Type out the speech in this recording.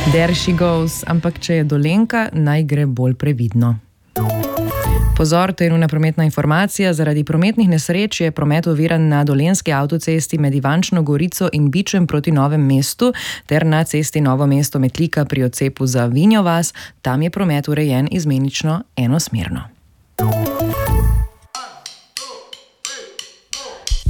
There she goes, ampak če je Dolenjka, naj gre bolj previdno. Pozor, to je nujna prometna informacija. Zaradi prometnih nesreč je promet oviran na dolenjski avtocesti med Ivančno Gorico in Bičem proti Novem mestu ter na cesti Novo mesto Metlika pri odcepu za Vinjo vas. Tam je promet urejen izmenično enosmerno.